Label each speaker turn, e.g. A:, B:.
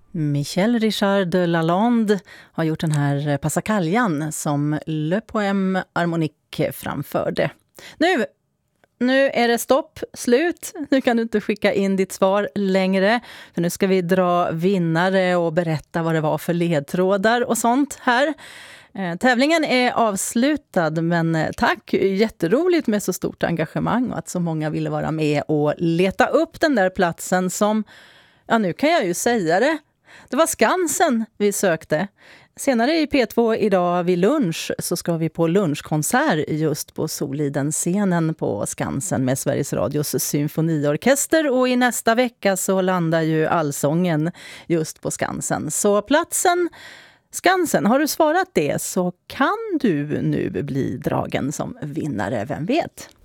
A: Michel Richard de Lalande har gjort den här Passacaglia som Le Poème Harmonique framförde. Nu är det stopp, slut. Nu kan du inte skicka in ditt svar längre. För nu ska vi dra vinnare och berätta vad det var för ledtrådar och sånt här. Tävlingen är avslutad, men tack, jätteroligt med så stort engagemang och att så många ville vara med och leta upp den där platsen som, ja nu kan jag ju säga det, det var Skansen vi sökte. Senare i P2 idag vid lunch så ska vi på lunchkonsert just på Soliden-scenen på Skansen med Sveriges Radios symfoniorkester, och i nästa vecka så landar ju Allsången just på Skansen. Så platsen Skansen, har du svarat det så kan du nu bli dragen som vinnare, vem vet?